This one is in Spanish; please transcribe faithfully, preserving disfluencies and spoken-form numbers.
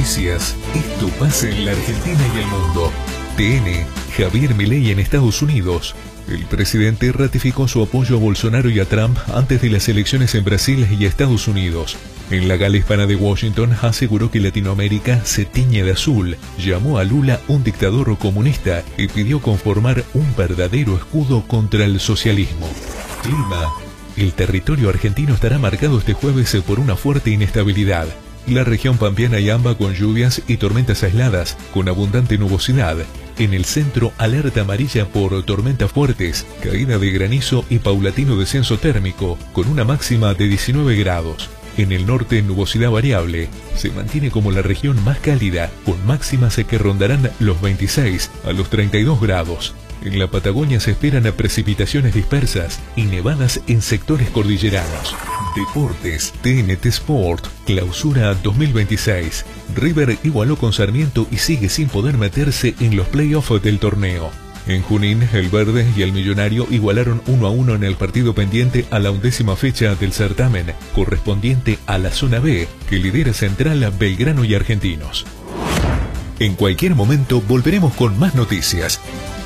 Noticias. Esto pasa en la Argentina y el mundo. T N. Javier Milei en Estados Unidos. El presidente ratificó su apoyo a Bolsonaro y a Trump antes de las elecciones en Brasil y Estados Unidos. En la gala hispana de Washington aseguró que Latinoamérica se tiñe de azul, llamó a Lula un dictador comunista y pidió conformar un verdadero escudo contra el socialismo. Clima. El territorio argentino estará marcado este jueves por una fuerte inestabilidad. La región pampeana y AMBA con lluvias y tormentas aisladas, con abundante nubosidad. En el centro, alerta amarilla por tormentas fuertes, caída de granizo y paulatino descenso térmico, con una máxima de diecinueve grados. En el norte, nubosidad variable. Se mantiene como la región más cálida, con máximas que rondarán los veintiséis a los treinta y dos grados. En la Patagonia se esperan precipitaciones dispersas y nevadas en sectores cordilleranos. Deportes. T N T Sport. Clausura dos mil veintiséis. River igualó con Sarmiento y sigue sin poder meterse en los playoffs del torneo. En Junín, el Verde y el Millonario igualaron uno a uno en el partido pendiente a la undécima fecha del certamen, correspondiente a la zona B, que lidera Central, Belgrano y Argentinos. En cualquier momento volveremos con más noticias.